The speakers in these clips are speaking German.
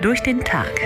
durch den Tag.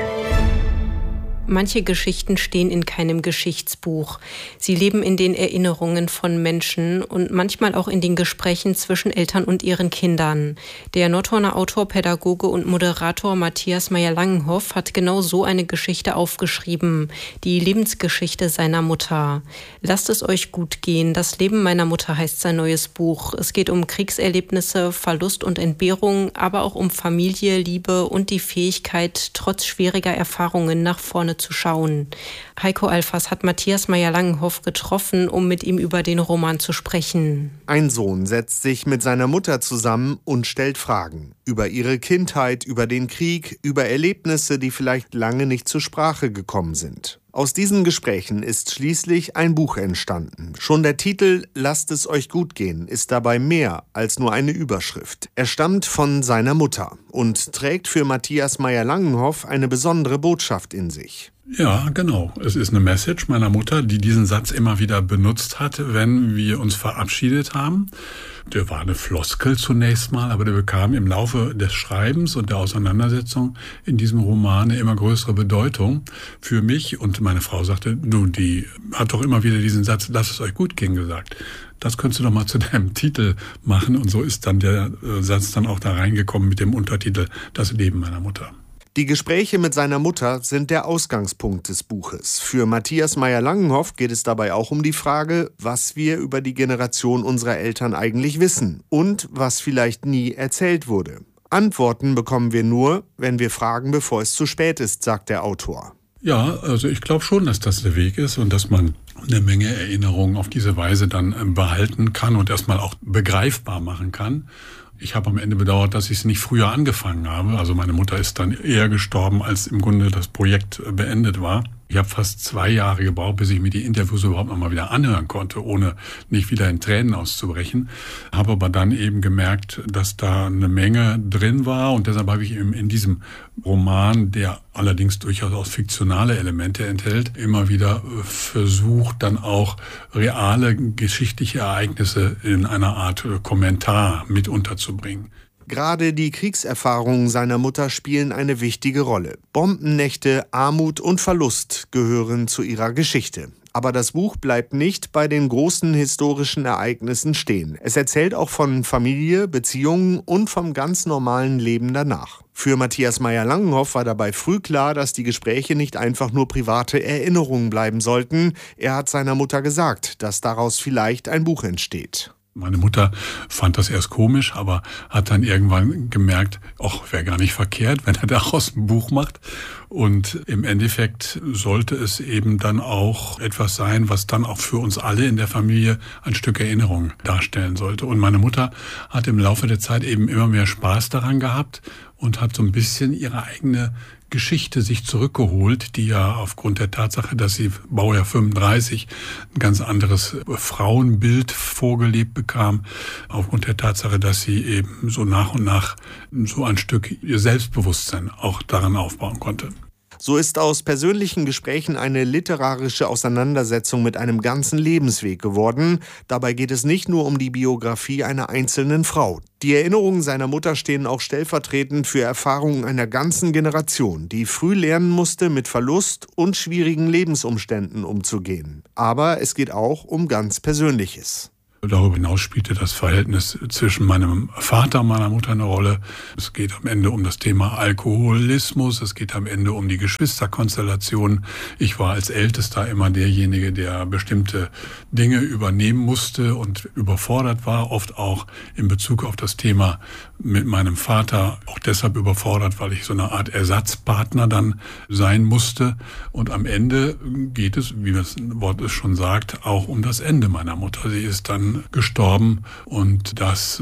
Manche Geschichten stehen in keinem Geschichtsbuch. Sie leben in den Erinnerungen von Menschen und manchmal auch in den Gesprächen zwischen Eltern und ihren Kindern. Der Nordhorner Autor, Pädagoge und Moderator Matthias Mayr-Langenhoff hat genau so eine Geschichte aufgeschrieben. Die Lebensgeschichte seiner Mutter. Lasst es euch gut gehen. Das Leben meiner Mutter heißt sein neues Buch. Es geht um Kriegserlebnisse, Verlust und Entbehrung, aber auch um Familie, Liebe und die Fähigkeit, trotz schwieriger Erfahrungen nach vorne zu schauen. Heiko Alfers hat Matthias Mayr-Langenhoff getroffen, um mit ihm über den Roman zu sprechen. Ein Sohn setzt sich mit seiner Mutter zusammen und stellt Fragen. Über ihre Kindheit, über den Krieg, über Erlebnisse, die vielleicht lange nicht zur Sprache gekommen sind. Aus diesen Gesprächen ist schließlich ein Buch entstanden. Schon der Titel »Lasst es euch gut gehen« ist dabei mehr als nur eine Überschrift. Er stammt von seiner Mutter und trägt für Matthias Mayr-Langenhoff eine besondere Botschaft in sich. Ja, genau. Es ist eine Message meiner Mutter, die diesen Satz immer wieder benutzt hat, wenn wir uns verabschiedet haben. Der war eine Floskel zunächst mal, aber der bekam im Laufe des Schreibens und der Auseinandersetzung in diesem Roman eine immer größere Bedeutung für mich. Und meine Frau sagte, die hat doch immer wieder diesen Satz, lasst es euch gut gehen, gesagt. Das könntest du doch mal zu deinem Titel machen. Und so ist dann der Satz dann auch da reingekommen mit dem Untertitel Das Leben meiner Mutter. Die Gespräche mit seiner Mutter sind der Ausgangspunkt des Buches. Für Matthias Mayr-Langenhoff geht es dabei auch um die Frage, was wir über die Generation unserer Eltern eigentlich wissen und was vielleicht nie erzählt wurde. Antworten bekommen wir nur, wenn wir fragen, bevor es zu spät ist, sagt der Autor. Ja, also ich glaube schon, dass das der Weg ist und dass man eine Menge Erinnerungen auf diese Weise dann behalten kann und erstmal auch begreifbar machen kann. Ich habe am Ende bedauert, dass ich es nicht früher angefangen habe. Also meine Mutter ist dann eher gestorben, als im Grunde das Projekt beendet war. Ich habe fast 2 Jahre gebraucht, bis ich mir die Interviews überhaupt noch mal wieder anhören konnte, ohne nicht wieder in Tränen auszubrechen. Habe aber dann eben gemerkt, dass da eine Menge drin war und deshalb habe ich eben in diesem Roman, der allerdings durchaus fiktionale Elemente enthält, immer wieder versucht, dann auch reale geschichtliche Ereignisse in einer Art Kommentar mit unterzubringen. Gerade die Kriegserfahrungen seiner Mutter spielen eine wichtige Rolle. Bombennächte, Armut und Verlust gehören zu ihrer Geschichte. Aber das Buch bleibt nicht bei den großen historischen Ereignissen stehen. Es erzählt auch von Familie, Beziehungen und vom ganz normalen Leben danach. Für Matthias Mayr-Langenhoff war dabei früh klar, dass die Gespräche nicht einfach nur private Erinnerungen bleiben sollten. Er hat seiner Mutter gesagt, dass daraus vielleicht ein Buch entsteht. Meine Mutter fand das erst komisch, aber hat dann irgendwann gemerkt, wäre gar nicht verkehrt, wenn er daraus ein Buch macht. Und im Endeffekt sollte es eben dann auch etwas sein, was dann auch für uns alle in der Familie ein Stück Erinnerung darstellen sollte. Und meine Mutter hat im Laufe der Zeit eben immer mehr Spaß daran gehabt und hat so ein bisschen ihre eigene Geschichte sich zurückgeholt, die ja aufgrund der Tatsache, dass sie Baujahr 35 ein ganz anderes Frauenbild vorgelebt bekam, aufgrund der Tatsache, dass sie eben so nach und nach so ein Stück ihr Selbstbewusstsein auch daran aufbauen konnte. So ist aus persönlichen Gesprächen eine literarische Auseinandersetzung mit einem ganzen Lebensweg geworden. Dabei geht es nicht nur um die Biografie einer einzelnen Frau. Die Erinnerungen seiner Mutter stehen auch stellvertretend für Erfahrungen einer ganzen Generation, die früh lernen musste, mit Verlust und schwierigen Lebensumständen umzugehen. Aber es geht auch um ganz Persönliches. Darüber hinaus spielte das Verhältnis zwischen meinem Vater und meiner Mutter eine Rolle. Es geht am Ende um das Thema Alkoholismus, es geht am Ende um die Geschwisterkonstellation. Ich war als Ältester immer derjenige, der bestimmte Dinge übernehmen musste und überfordert war, oft auch in Bezug auf das Thema mit meinem Vater, auch deshalb überfordert, weil ich so eine Art Ersatzpartner dann sein musste. Und am Ende geht es, wie das Wort es schon sagt, auch um das Ende meiner Mutter. Sie ist dann gestorben und das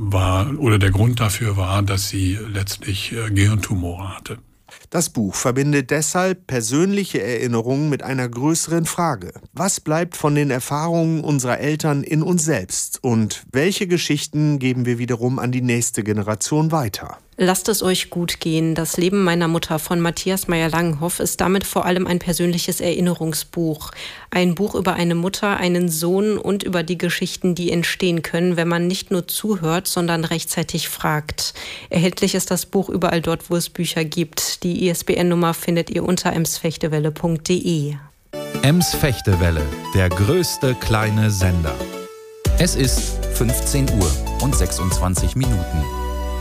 der Grund dafür war, dass sie letztlich Gehirntumore hatte. Das Buch verbindet deshalb persönliche Erinnerungen mit einer größeren Frage. Was bleibt von den Erfahrungen unserer Eltern in uns selbst? Und welche Geschichten geben wir wiederum an die nächste Generation weiter? Lasst es euch gut gehen. Das Leben meiner Mutter von Matthias Mayr-Langenhoff ist damit vor allem ein persönliches Erinnerungsbuch. Ein Buch über eine Mutter, einen Sohn und über die Geschichten, die entstehen können, wenn man nicht nur zuhört, sondern rechtzeitig fragt. Erhältlich ist das Buch überall dort, wo es Bücher gibt. Die ISBN-Nummer findet ihr unter emsfechtewelle.de. Ems-Fechtewelle, der größte kleine Sender. Es ist 15 Uhr und 26 Minuten.